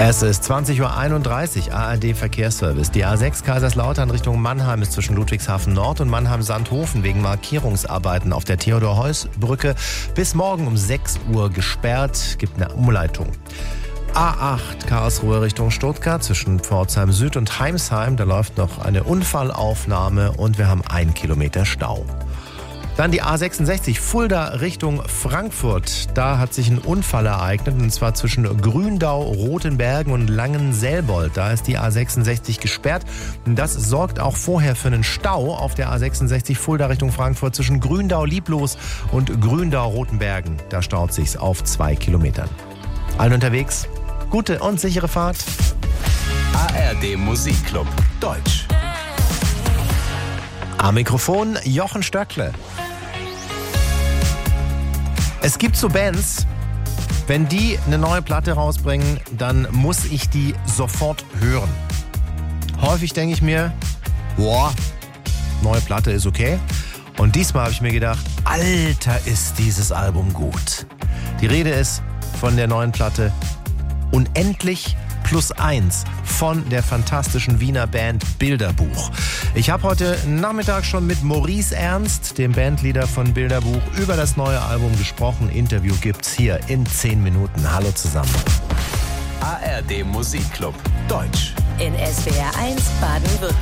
Es ist 20.31 Uhr, ARD Verkehrsservice. Die A6 Kaiserslautern Richtung Mannheim ist zwischen Ludwigshafen Nord und Mannheim-Sandhofen wegen Markierungsarbeiten auf der Theodor-Heuss-Brücke bis morgen um 6 Uhr gesperrt. Gibt eine Umleitung. A8 Karlsruhe Richtung Stuttgart zwischen Pforzheim Süd und Heimsheim. Da läuft noch eine Unfallaufnahme und wir haben 1 Kilometer Stau. Dann die A66 Fulda Richtung Frankfurt. Da hat sich ein Unfall ereignet und zwar zwischen Gründau, Rothenbergen und Langenselbold. Da ist die A66 gesperrt. Und das sorgt auch vorher für einen Stau auf der A66 Fulda Richtung Frankfurt zwischen Gründau, Lieblos und Gründau, Rothenbergen. Da staut sich's auf 2 Kilometern. Allen unterwegs, gute und sichere Fahrt. ARD Musikclub Deutsch. Am Mikrofon Jochen Stöckle. Es gibt so Bands, wenn die eine neue Platte rausbringen, dann muss ich die sofort hören. Häufig denke ich mir, boah, neue Platte ist okay. Und diesmal habe ich mir gedacht, Alter, ist dieses Album gut. Die Rede ist von der neuen Platte Unendlich +1 von der fantastischen Wiener Band Bilderbuch. Ich habe heute Nachmittag schon mit Maurice Ernst, dem Bandleader von Bilderbuch, über das neue Album gesprochen. Interview gibt's hier in 10 Minuten. Hallo zusammen. ARD Musikclub Deutsch. In SWR 1 Baden-Württemberg.